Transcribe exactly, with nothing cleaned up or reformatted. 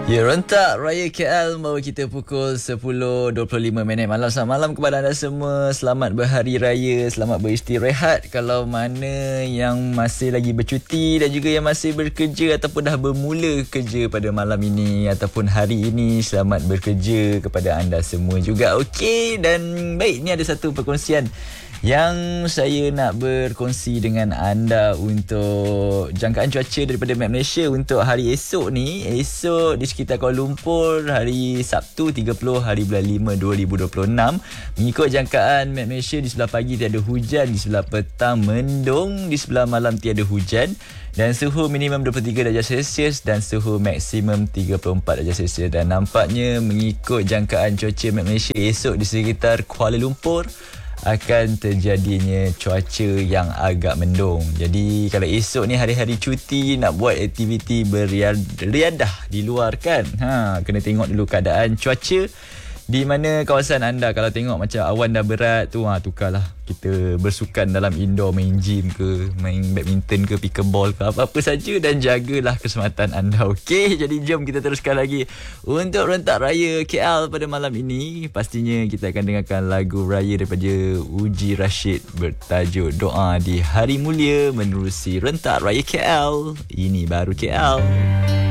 Ya, rentak Raya K L baru kita pukul sepuluh dua puluh lima minit malam. Selamat malam kepada anda semua. Selamat berhari raya, selamat beristirahat. Kalau mana yang masih lagi bercuti dan juga yang masih bekerja ataupun dah bermula kerja pada malam ini ataupun hari ini, selamat bekerja kepada anda semua juga. Okey, dan baik, ni ada satu perkongsian yang saya nak berkongsi dengan anda untuk jangkaan cuaca daripada Map Malaysia untuk hari esok ni. Esok di sekitar Kuala Lumpur, hari Sabtu tiga puluh hari bulan lima dua ribu dua puluh enam. Mengikut jangkaan Map Malaysia, di sebelah pagi tiada hujan, di sebelah petang mendung, di sebelah malam tiada hujan. Dan suhu minimum dua puluh tiga darjah Celsius dan suhu maksimum tiga puluh empat darjah Celsius. Dan nampaknya mengikut jangkaan cuaca Map Malaysia, esok di sekitar Kuala Lumpur akan terjadinya cuaca yang agak mendung. Jadi kalau esok ni hari-hari cuti, nak buat aktiviti beriadah di luar kan, ha, kena tengok dulu keadaan cuaca di mana kawasan anda. Kalau tengok macam awan dah berat tu, ha, tukarlah kita bersukan dalam indoor, main gym ke, main badminton ke, pickleball ke, apa-apa saja, dan jagalah keselamatan anda. Okey, jadi jom kita teruskan lagi untuk rentak raya K L pada malam ini. Pastinya kita akan dengarkan lagu raya daripada Uji Rashid bertajuk Doa di Hari Mulia menerusi rentak raya K L. Ini baru K L.